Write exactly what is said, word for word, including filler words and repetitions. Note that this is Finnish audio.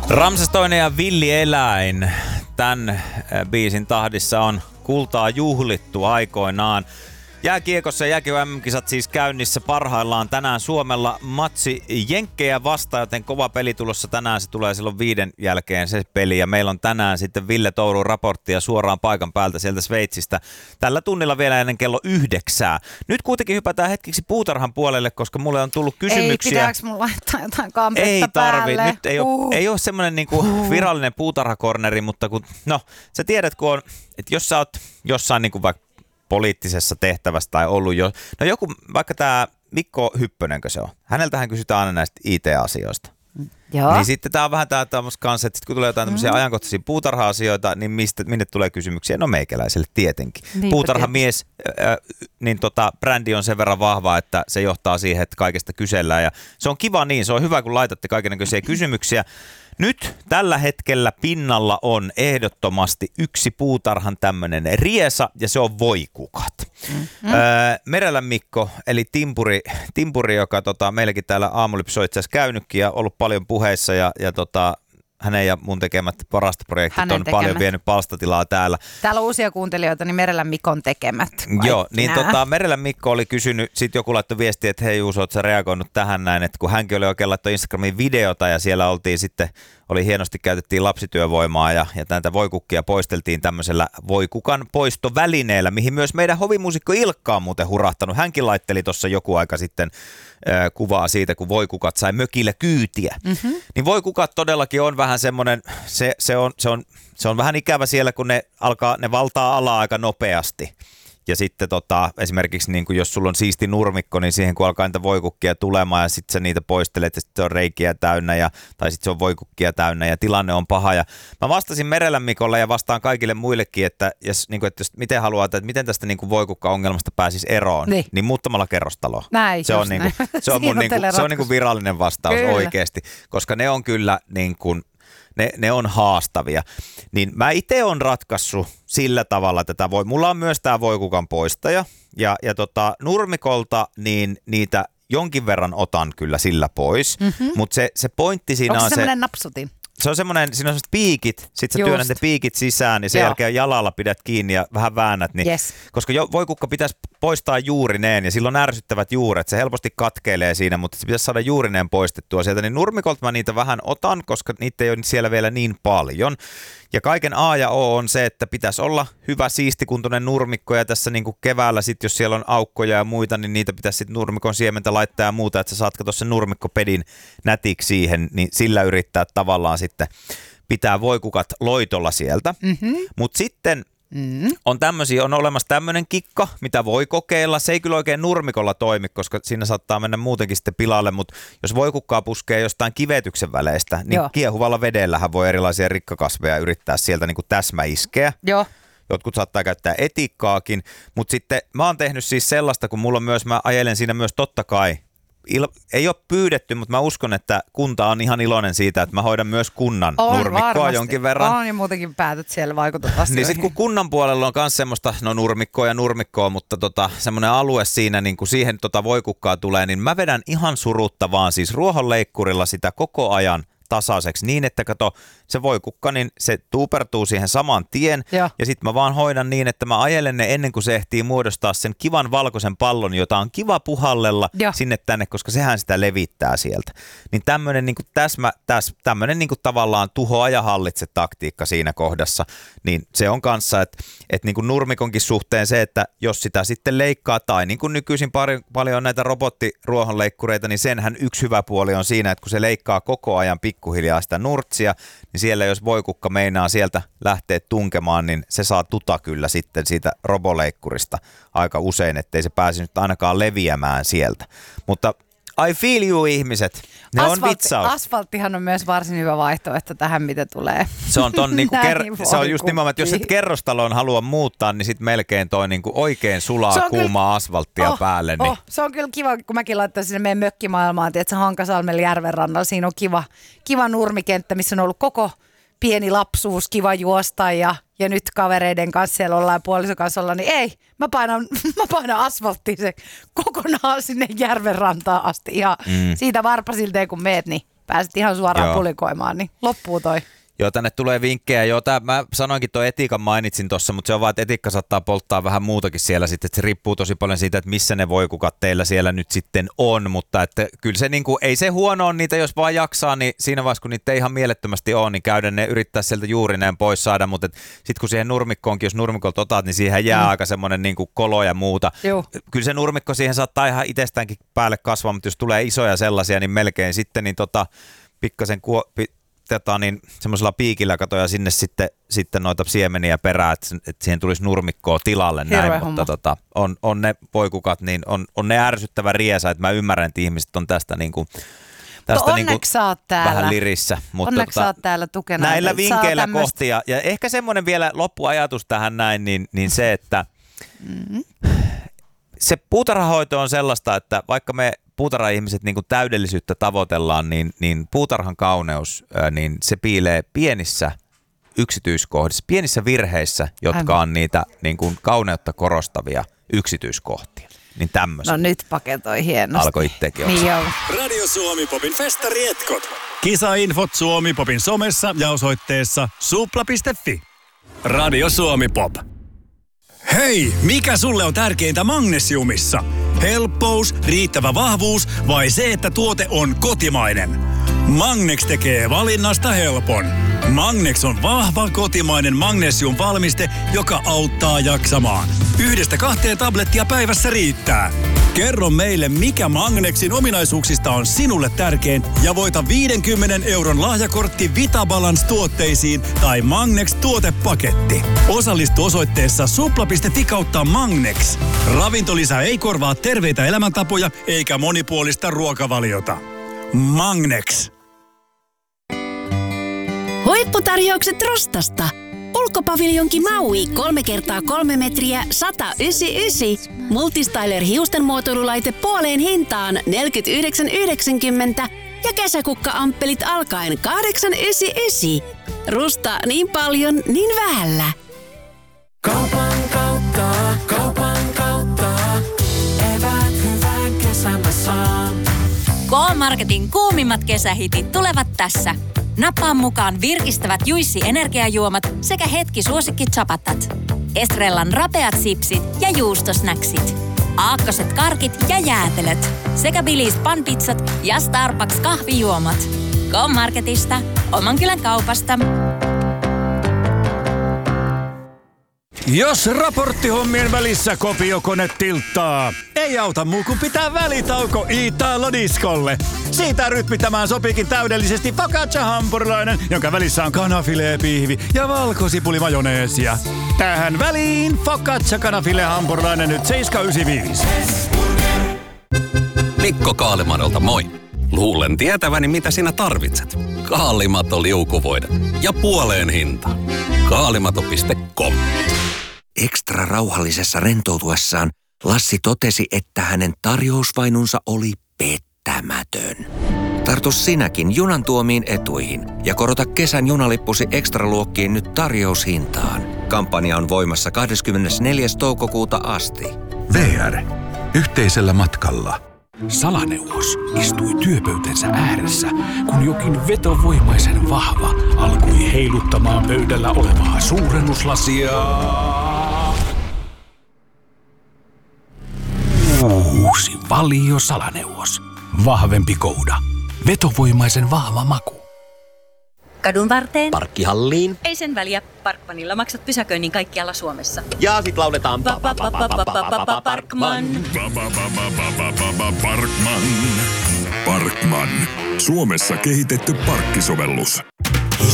Ramses toinen ja villieläin. Tämän biisin tahdissa on kultaa juhlittu aikoinaan. Jääkiekossa ja jääkiekko M M-kisat siis käynnissä parhaillaan tänään Suomella matsi Jenkkejä vastaan, joten kova peli tulossa tänään. Se tulee silloin viiden jälkeen se peli ja meillä on tänään sitten Ville Tourun raporttia suoraan paikan päältä sieltä Sveitsistä. Tällä tunnilla vielä ennen kello yhdeksää. Nyt kuitenkin hypätään hetkeksi puutarhan puolelle, koska mulle on tullut kysymyksiä. Ei, pitääkö mun laittaa jotain kampetta Ei tarvi. päälle? Nyt ei uh. ole, ei ole semmoinen niinku uh. virallinen puutarhakorneri, mutta kun, no, sä tiedät, kun on, että jos sä oot jossain niinku vaikka poliittisessa tehtävässä tai ollut jo. No joku, vaikka tämä Mikko Hyppönenkö se on? Häneltähän kysytään aina näistä I T-asioista. Joo. Niin sitten tämä on vähän tämä kanssa, että sit kun tulee jotain tämmöisiä mm. ajankohtaisia puutarha-asioita, niin mistä, minne tulee kysymyksiä? No meikäläiselle tietenkin. Niinpä Puutarhamies, äh, niin tota, brändi on sen verran vahva, että se johtaa siihen, että kaikesta kysellään. Ja se on kiva niin, se on hyvä, kun laitatte kaikennäköisiä kysymyksiä. Nyt tällä hetkellä pinnalla on ehdottomasti yksi puutarhan tämmöinen riesa, ja se on voikukat. Mm-hmm. Öö, Merelän Mikko, eli Timpuri, Timpuri joka tota, meilläkin täällä Aamulypso on itse asiassa käynytkin ja ollut paljon puheissa, ja, ja tota, hänen ja mun tekemät varastoprojektit hänen on tekemät. Paljon vienyt palstatilaa täällä. Täällä on uusia kuuntelijoita, niin Merelän Mikon tekemät. Joo, niin tota, Merelän Mikko oli kysynyt, sit joku laittoi viestiä, että hei Juuso, ootko sä reagoinut tähän näin, että kun hänkin oli oikein laittoi Instagramiin videota ja siellä oltiin sitten, oli hienosti käytettiin lapsityövoimaa ja, ja näitä voikukkia poisteltiin tämmöisellä voikukan poistovälineellä, mihin myös meidän hovimuusikko Ilkka on muuten hurahtanut. Hänkin laitteli tuossa joku aika sitten äh, kuvaa siitä, kun voikukat sai mökillä kyytiä. Mm-hmm. Niin voikukat todellakin on vähän semmoinen, se, se, on, se, on, se on vähän ikävä siellä, kun ne alkaa, ne valtaa alaa aika nopeasti. Ja sitten tota, esimerkiksi niin kun jos sulla on siisti nurmikko, niin siihen kun alkaa niitä voikukkia tulemaan ja sitten sä niitä poistelet ja sitten se on reikiä täynnä ja, tai sitten se on voikukkia täynnä ja tilanne on paha. Ja mä vastasin Merelän Mikolle ja vastaan kaikille muillekin, että, jos, niin kun, että jos, miten haluaa, että miten tästä niin voikukka-ongelmasta pääsisi eroon, niin, niin muuttamalla kerrostaloa. Näin, se on, niin kun, se on, mun, niin kun, se on niin kun virallinen vastaus kyllä. Oikeasti, koska ne on kyllä niin kun, Ne, ne on haastavia. Niin mä itse on ratkaissut sillä tavalla tätä voi. Mulla on myös tää voikukan poistaja ja, ja tota, nurmikolta niin niitä jonkin verran otan kyllä sillä pois, mm-hmm. mutta se, se pointti siinä onko on se... Onko se semmoinen napsutin? Se on semmoinen, siinä on semmoiset piikit, sit sä työnnät ne piikit sisään ja sen Joo. jälkeen jalalla pidät kiinni ja vähän väännät. Niin, yes. Koska jo, voikukka pitäisi poistaa juurineen ja silloin ärsyttävät juuret, se helposti katkeilee siinä, mutta se pitäisi saada juurineen poistettua sieltä. Niin nurmikolta mä niitä vähän otan, koska niitä ei ole siellä vielä niin paljon. Ja kaiken A ja O on se, että pitäisi olla hyvä siistikuntoinen nurmikko ja tässä niin kuin keväällä sitten, jos siellä on aukkoja ja muita, niin niitä pitäisi sitten nurmikon siementä laittaa ja muuta, että sä saat katsoa sen nurmikkopedin nätiksi siihen, niin sillä yrittää tavallaan sitten pitää voikukat loitolla sieltä. Mm-hmm. Mutta sitten mm. on tämmöisiä, on olemassa tämmöinen kikka, mitä voi kokeilla. Se ei kyllä oikein nurmikolla toimi, koska siinä saattaa mennä muutenkin sitten pilalle, mutta jos voikukkaa puskee jostain kivetyksen väleistä, niin Joo. kiehuvalla vedellähän voi erilaisia rikkakasveja yrittää sieltä niin kuin täsmäiskeä. Joo. Jotkut saattaa käyttää etikkaakin, mutta sitten mä oon tehnyt siis sellaista, kun mulla on myös, mä ajelen siinä myös totta kai, Il, ei ole pyydetty, mutta mä uskon, että kunta on ihan iloinen siitä, että mä hoidan myös kunnan on, nurmikkoa varmasti. jonkin verran. On ja muutenkin päätöt siellä vaikutat asioihin. Niin sitten kun kunnan puolella on myös semmoista, no nurmikkoa ja nurmikkoa, mutta tota, semmoinen alue siinä, niin kun siihen tota voikukkaa tulee, niin mä vedän ihan surutta vaan siis ruohonleikkurilla sitä koko ajan tasaiseksi niin, että kato, se voikukka, niin se tuupertuu siihen saman tien ja, ja sitten mä vaan hoidan niin, että mä ajelen ne ennen kuin se ehtii muodostaa sen kivan valkoisen pallon, jota on kiva puhallella ja. Sinne tänne, koska sehän sitä levittää sieltä. Niin tämmöinen niin kuin täsmä, täs, tämmöinen niin kuin tavallaan tuhoa ja hallitse taktiikka siinä kohdassa, niin se on kanssa, että, että niin kuin nurmikonkin suhteen se, että jos sitä sitten leikkaa tai niin kuin nykyisin pari, paljon näitä robottiruohonleikkureita, niin senhän yksi hyvä puoli on siinä, että kun se leikkaa koko ajan pikkuhiljaa sitä nurtsia, niin siellä jos voikukka meinaa sieltä lähteä tunkemaan, niin se saa tuta kyllä sitten siitä roboleikkurista aika usein, ettei se pääse nyt ainakaan leviämään sieltä. Mutta I feel you ihmiset, ne Asfaltti, on vitsaus. Asfalttihan on myös varsin hyvä vaihtoehto tähän, mitä tulee. Se on, ton, niinku ker- se on just nimenomaan, että jos et kerrostaloon halua muuttaa, niin sitten melkein toi niinku oikein sulaa kuumaa kyllä asfalttia oh, päälle. Niin. Oh, se on kyllä kiva, kun mäkin laittaisin sinne meidän mökkimaailmaan, tiedätkö, Hankasalmella järven rannalla. Siinä on kiva, kiva nurmikenttä, missä on ollut koko pieni lapsuus, kiva juosta ja, ja nyt kavereiden kanssa siellä ollaan ja puolison kanssa ollaan, niin ei, mä painan, mä painan asfalttiin se kokonaan sinne järven rantaan asti ihan mm. siitä varpasilteen kun meet, niin pääset ihan suoraan Joo. pulikoimaan, niin loppuu toi. Joo, tänne tulee vinkkejä. Joo, tää, mä sanoinkin tuon etiikan mainitsin tuossa, mutta se on vaan, että etiikka saattaa polttaa vähän muutakin siellä sitten, että se riippuu tosi paljon siitä, että missä ne voikukat teillä siellä nyt sitten on, mutta että kyllä se niinku, ei se huono on niitä, jos vaan jaksaa, niin siinä vaiheessa, kun niitä ei ihan mielettömästi ole, niin käydä ne yrittää sieltä juurineen pois saada, mutta sitten kun siihen nurmikkoonkin, jos nurmikolta otat, niin siihen jää mm. aika semmoinen niinku kolo ja muuta. Joo. Kyllä se nurmikko siihen saattaa ihan itsestäänkin päälle kasvaa, mutta jos tulee isoja sellaisia, niin melkein sitten niin tota, pikkasen kuo... Tota, niin semmoisella piikillä katoja sinne sitten, sitten noita siemeniä perään, että, että siihen tulisi nurmikkoa tilalle näin, Hirveä mutta tota, on, on ne voikukat, niin on, on ne ärsyttävä riesa, että mä ymmärrän, että ihmiset on tästä niinku, tästä niinku vähän lirissä. Mutta onneksi tota, sä oot täällä tukena. Näillä vinkeillä tämmöistä kohti ja, ja ehkä semmoinen vielä loppuajatus tähän näin, niin, niin se, että mm-hmm. se puutarhahoito on sellaista, että vaikka me puutarha-ihmiset niin kuin täydellisyyttä tavoitellaan, niin, niin puutarhan kauneus, ää, niin se piilee pienissä yksityiskohdissa, pienissä virheissä, jotka Aivan. on niitä niin kuin kauneutta korostavia yksityiskohtia. Niin tämmöiset. No nyt paketoi hienosti. Alkoi itsekin niin Radio Suomi Popin festarietkot. Kisainfot Suomi Popin somessa ja osoitteessa supla piste fi. Radio Suomi Pop. Hei, mikä sulle on tärkeintä magnesiumissa? Helppous, riittävä vahvuus vai se, että tuote on kotimainen? Magnex tekee valinnasta helpon. Magnex on vahva kotimainen magnesiumvalmiste, joka auttaa jaksamaan. Yhdestä kahteen tablettia päivässä riittää. Kerro meille, mikä Magnexin ominaisuuksista on sinulle tärkein ja voita viidenkymmenen euron lahjakortti VitaBalance-tuotteisiin tai Magnex-tuotepaketti. Osallistu osoitteessa supla piste fi kautta Magnex. Ravintolisä ei korvaa terveitä elämäntapoja eikä monipuolista ruokavaliota. Magnex. Huipputarjoukset Rostasta. Ulkopaviljonki Maui kolme kertaa kolme metriä sata yhdeksänkymmentäyhdeksän. Multistyler hiusten muotoilulaite puoleen hintaan neljäkymmentäyhdeksän yhdeksänkymmentä ja kesäkukka-amppelit alkaen kahdeksan yhdeksänkymmentäyhdeksän. Rusta niin paljon, niin vähällä. Kaupan kautta, kaupan kautta, evät hyvän kesän saan. K-Marketin kuumimmat kesähitit tulevat tässä. Nappaa mukaan virkistävät Juissi energiajuomat sekä hetki suosikki chapatat. Estrellan rapeat sipsit ja juustosnäksit. Aakkoset karkit ja jäätelöt. Sekä Billy's panpizzat ja Starbucks kahvijuomat. K-Marketista, oman kylän kaupasta. Jos raporttihommien välissä kopiokone tilttaa, ei auta muu kuin pitää välitauko Italo-diskolle. Siitä rytmittämään sopiikin täydellisesti focaccia-hampurilainen, jonka välissä on kanafileepiihvi ja valkosipuli-majoneesia. Tähän väliin focaccia-kanafile-hampurilainen nyt seitsemän yhdeksänkymmentäviisi. Mikko Kaalimadolta moi. Luulen tietäväni, mitä sinä tarvitset. Kaalimato liukuvoide ja puoleen hinta. Kaalimato piste com. Ekstra rauhallisessa rentoutuessaan Lassi totesi, että hänen tarjousvainunsa oli pettämätön. Tartu sinäkin junan tuomiin etuihin ja korota kesän junalippusi ekstraluokkiin nyt tarjoushintaan. Kampanja on voimassa kahdeskymmenesneljäs toukokuuta asti. V R. Yhteisellä matkalla. Salaneuvos istui työpöytänsä ääressä, kun jokin vetovoimaisen vahva alkoi heiluttamaan pöydällä olevaa suurennuslasia. Uusi Valio Salaneuvos. Vahvempi kouda. Vetovoimaisen vahva maku. Kadun varteen. Parkkihalliin. Ei sen väliä. Parkmanilla maksat pysäköinnin kaikkialla Suomessa. Ja sit lauletaan Parkman. Parkman. Parkman. Suomessa kehitetty parkkisovellus.